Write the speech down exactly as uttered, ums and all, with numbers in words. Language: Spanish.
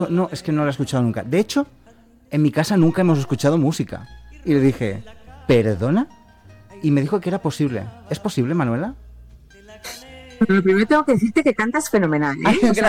No, es que no la he escuchado nunca. De hecho, en mi casa nunca hemos escuchado música. Y le dije, ¿perdona? Y me dijo que era posible. ¿Es posible, Manuela? Pero primero tengo que decirte que cantas fenomenal, ¿eh? O sea,